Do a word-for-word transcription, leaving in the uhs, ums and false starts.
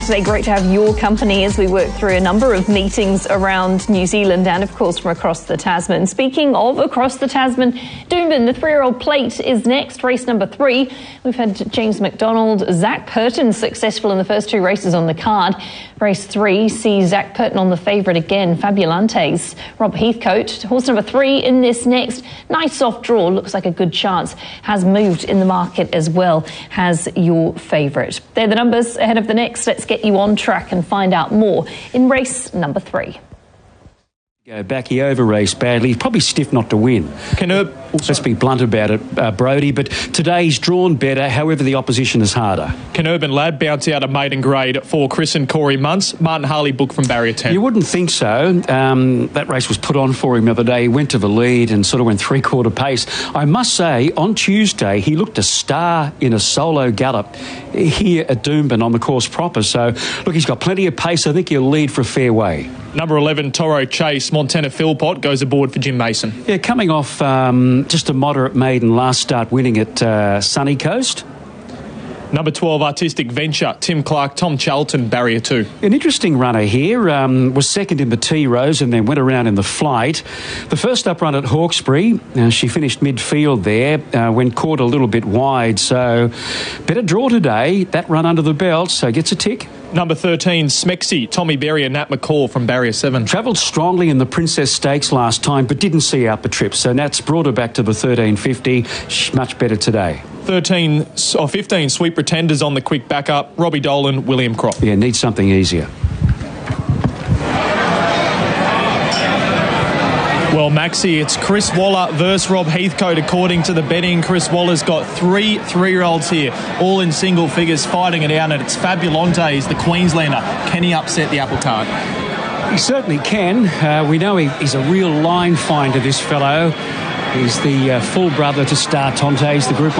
Today, great to have your company as we work through a number of meetings around New Zealand and, of course, from across the Tasman. Speaking of across the Tasman, Doomben, the three-year-old plate is next, race number three. We've had James McDonald, Zac Purton successful in the first two races on the card. Race three sees Zac Purton on the favourite again, Fabulantes. Rob Heathcote, horse number three in this next. Nice soft draw, looks like a good chance. Has moved in the market as well, has your favourite. They're the numbers ahead of the next. Let's get you on track and find out more in race number three. Go back, he over-raced badly. He's probably stiff not to win. Can Urb... Let's be blunt about it, uh, Brodie, but today's drawn better, however the opposition is harder. Can Urban Lad bounce out a maiden grade for Chris and Corey Muntz? Martin Harley booked from barrier ten. You wouldn't think so. Um, that race was put on for him the other day. He went to the lead and sort of went three-quarter pace. I must say, on Tuesday, he looked a star in a solo gallop here at Doomben on the course proper. So, look, he's got plenty of pace. I think he'll lead for a fair way. Number eleven, Toro Chase, Montana Philpott, goes aboard for Jim Mason. Yeah, coming off um, just a moderate maiden last start, winning at uh, Sunny Coast. Number twelve, Artistic Venture, Tim Clark, Tom Charlton, barrier two. An interesting runner here, um, was second in the T Rose and then went around in the flight. The first up run at Hawkesbury, uh, she finished midfield there, uh, when caught a little bit wide. So, better draw today, that run under the belt, so gets a tick. Number thirteen, Smexy, Tommy Berry and Nat McCall from barrier seven. Travelled strongly in the Princess Stakes last time, but didn't see out the trip. So Nat's brought her back to the thirteen fifty. She's much better today. thirteen or fifteen, Sweet Pretenders on the quick backup. Robbie Dolan, William Crop. Yeah, needs something easier. Well, Maxie, it's Chris Waller versus Rob Heathcote according to the betting. Chris Waller's got three three-year-olds here, all in single figures, fighting it out, and it's Fabulantes, the Queenslander. Can he upset the apple cart? He certainly can. Uh, we know he, he's a real line finder, this fellow. He's the uh, full brother to Star Tontes, the Group